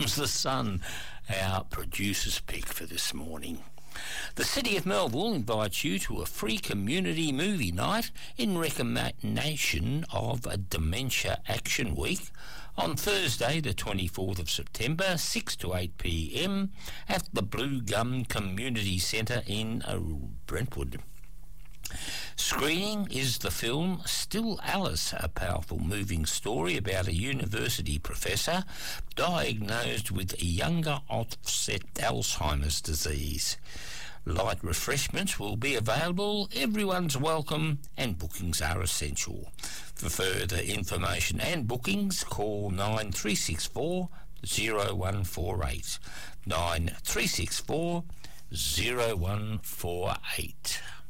Comes the Sun, our producer's pick for this morning. The City of Melville invites you to a free community movie night in recognition of Dementia Action Week on Thursday the 24th of September, 6 to 8 p.m. at the Blue Gum Community Centre in Brentwood. Screening is the film Still Alice, a powerful moving story about a university professor diagnosed with younger onset Alzheimer's disease. Light refreshments will be available, everyone's welcome, and bookings are essential. For further information and bookings, call 9364 0148. 9364 0148.